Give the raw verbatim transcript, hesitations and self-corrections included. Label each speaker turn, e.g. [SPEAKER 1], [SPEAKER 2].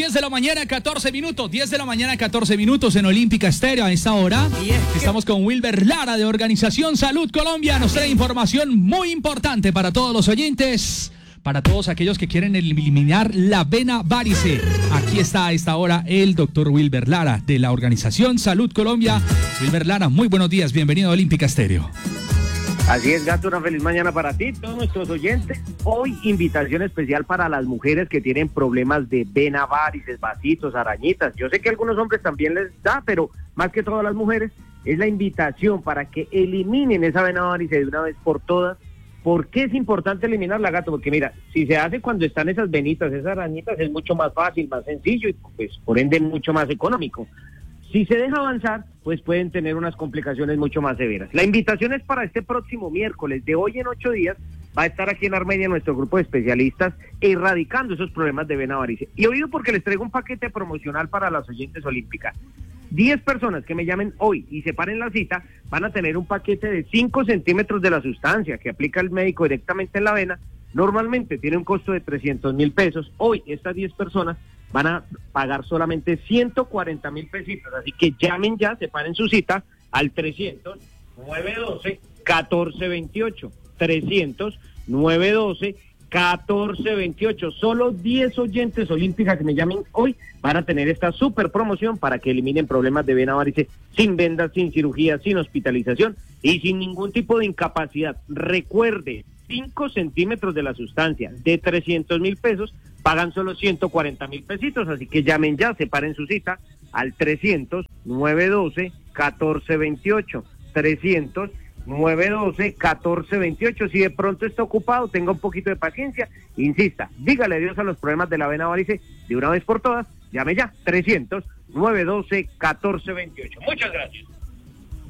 [SPEAKER 1] diez de la mañana, catorce minutos. diez de la mañana, catorce minutos en Olímpica Estéreo a esta hora. Estamos con Wilber Lara de Organización Salud Colombia. Nos trae información muy importante para todos los oyentes, para todos aquellos que quieren eliminar la vena varice. Aquí está a esta hora el doctor Wilber Lara de la Organización Salud Colombia. Wilber Lara, muy buenos días. Bienvenido a Olímpica Estéreo.
[SPEAKER 2] Así es, Gato, una feliz mañana para ti, todos nuestros oyentes. Hoy invitación especial para las mujeres que tienen problemas de vena varices, vasitos, arañitas. Yo sé que a algunos hombres también les da, pero más que todo a las mujeres, es la invitación para que eliminen esa vena varice de una vez por todas. ¿Por qué es importante eliminarla, Gato? Porque mira, si se hace cuando están esas venitas, esas arañitas, es mucho más fácil, más sencillo y pues por ende mucho más económico. Si se deja avanzar, pues pueden tener unas complicaciones mucho más severas. La invitación es para este próximo miércoles, de hoy en ocho días, va a estar aquí en Armenia nuestro grupo de especialistas erradicando esos problemas de vena varice. Y oído porque les traigo un paquete promocional para las oyentes olímpicas. diez personas que me llamen hoy y separen la cita van a tener un paquete de cinco centímetros de la sustancia que aplica el médico directamente en la vena. Normalmente tiene un costo de trescientos mil pesos. Hoy estas diez personas van a pagar solamente ciento cuarenta mil pesitos, así que llamen ya, separen su cita al trescientos, nueve doce, catorce veintiocho, trescientos, nueve doce, catorce veintiocho. Solo diez oyentes olímpicas que me llamen hoy van a tener esta super promoción para que eliminen problemas de vena varice sin vendas, sin cirugía, sin hospitalización y sin ningún tipo de incapacidad. Recuerde, cinco centímetros de la sustancia de trescientos mil pesos pagan solo ciento cuarenta mil pesitos, así que llamen ya, separen su cita al trescientos, nueve doce, catorce veintiocho, trescientos, nueve doce, catorce veintiocho. Si de pronto está ocupado, tenga un poquito de paciencia, insista, dígale adiós a los problemas de la vena varice de una vez por todas, llame ya, trescientos, nueve doce, catorce veintiocho. Muchas gracias.